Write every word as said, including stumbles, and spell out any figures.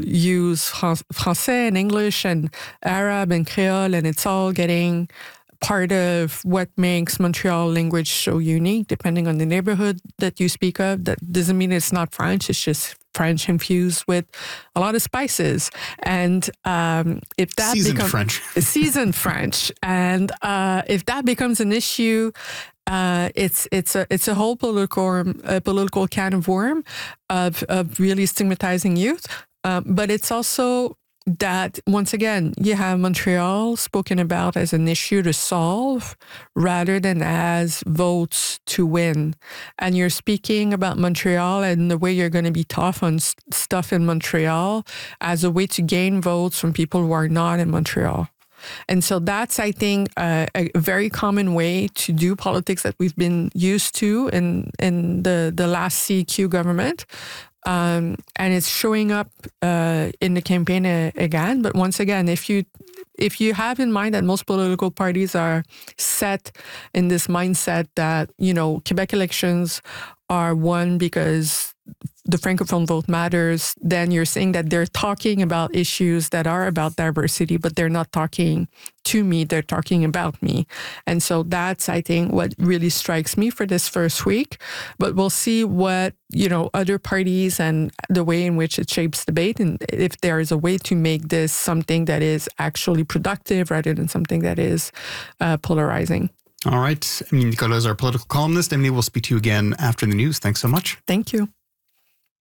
use Fran- Français and English and Arab and Creole, and it's all getting part of what makes Montreal language so unique, depending on the neighborhood that you speak of. That doesn't mean it's not French. It's just French infused with a lot of spices. And um, if that seasoned becomes French, seasoned French, and uh, if that becomes an issue, uh, it's it's a it's a whole political a political can of worm of of really stigmatizing youth. Um, but it's also that, once again, you have Montreal spoken about as an issue to solve rather than as votes to win. And you're speaking about Montreal and the way you're going to be tough on st- stuff in Montreal as a way to gain votes from people who are not in Montreal. And so that's, I think, uh, a very common way to do politics that we've been used to in, in the, the last C E Q government. Um, and it's showing up uh, in the campaign a- again. But once again, if you if you have in mind that most political parties are set in this mindset that, you know, Quebec elections are won because the Francophone vote matters, then you're saying that they're talking about issues that are about diversity, but they're not talking to me, they're talking about me. And so that's, I think, what really strikes me for this first week. But we'll see what, you know, other parties and the way in which it shapes debate, and if there is a way to make this something that is actually productive rather than something that is uh, polarizing. All right. Emilie Nicolas is our political columnist. Emilie, we'll speak to you again after the news. Thanks so much. Thank you.